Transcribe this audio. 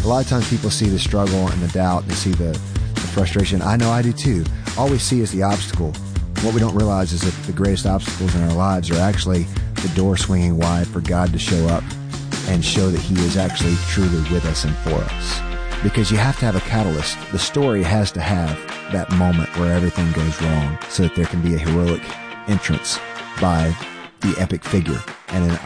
A lot of times people see the struggle and the doubt, they see the frustration. I know I do too. All we see is the obstacle. What we don't realize is that the greatest obstacles in our lives are actually the door swinging wide for God to show up and show that he is actually truly with us and for us. Because you have to have a catalyst. The story has to have that moment where everything goes wrong so that there can be a heroic entrance by the epic figure and an